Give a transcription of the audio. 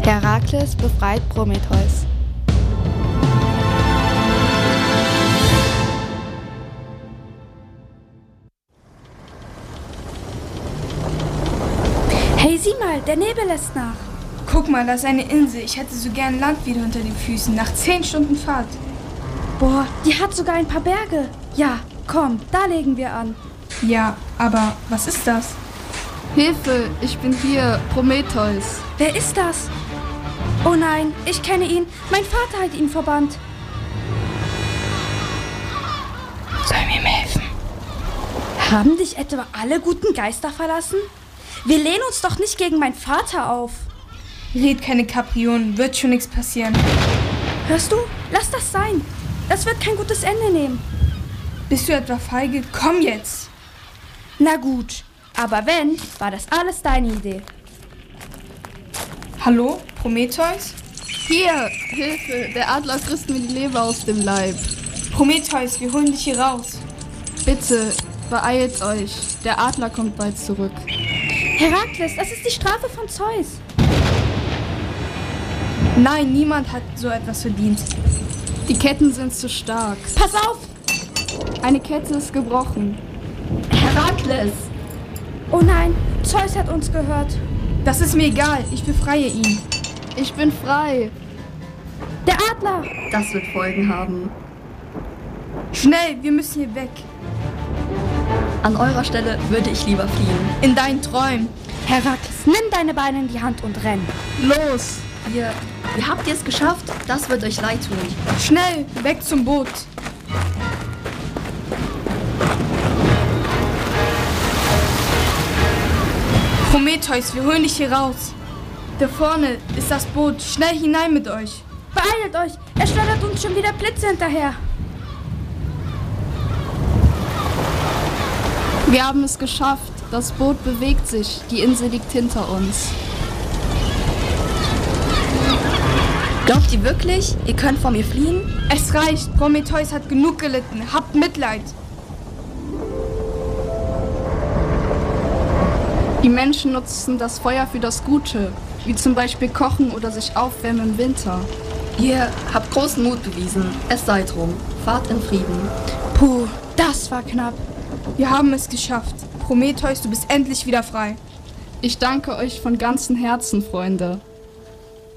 Herakles befreit Prometheus. Hey, sieh mal, der Nebel lässt nach. Guck mal, das ist eine Insel. Ich hätte so gern Land wieder unter den Füßen, nach 10 Stunden Fahrt. Boah, die hat sogar ein paar Berge. Ja, komm, da legen wir an. Ja, aber was ist das? Hilfe, ich bin hier, Prometheus. Wer ist das? Oh nein, ich kenne ihn. Mein Vater hat ihn verbannt. Sollen wir ihm helfen? Haben dich etwa alle guten Geister verlassen? Wir lehnen uns doch nicht gegen meinen Vater auf. Red keine Kapriolen, wird schon nichts passieren. Hörst du? Lass das sein. Das wird kein gutes Ende nehmen. Bist du etwa feige? Komm jetzt! Na gut, aber wenn, war das alles deine Idee. Hallo, Prometheus? Hier, Hilfe, der Adler frisst mir die Leber aus dem Leib. Prometheus, wir holen dich hier raus. Bitte, beeilt euch, der Adler kommt bald zurück. Herakles, das ist die Strafe von Zeus. Nein, niemand hat so etwas verdient. Die Ketten sind zu stark. Pass auf! Eine Kette ist gebrochen. Herakles! Oh nein, Zeus hat uns gehört. Das ist mir egal, ich befreie ihn. Ich bin frei. Der Adler! Das wird Folgen haben. Schnell, wir müssen hier weg. An eurer Stelle würde ich lieber fliehen. In deinen Träumen. Herakles, nimm deine Beine in die Hand und renn. Los! Wie habt ihr es geschafft? Das wird euch leid tun. Schnell, weg zum Boot. Prometheus, wir holen dich hier raus. Da vorne ist das Boot. Schnell hinein mit euch. Beeilt euch, er schleudert uns schon wieder Blitze hinterher. Wir haben es geschafft. Das Boot bewegt sich. Die Insel liegt hinter uns. Glaubt ihr wirklich, ihr könnt vor mir fliehen? Es reicht, Prometheus hat genug gelitten. Habt Mitleid. Die Menschen nutzen das Feuer für das Gute, wie zum Beispiel kochen oder sich aufwärmen im Winter. Ihr habt großen Mut bewiesen. Es sei drum. Fahrt in Frieden. Puh, das war knapp. Wir haben es geschafft. Prometheus, du bist endlich wieder frei. Ich danke euch von ganzem Herzen, Freunde.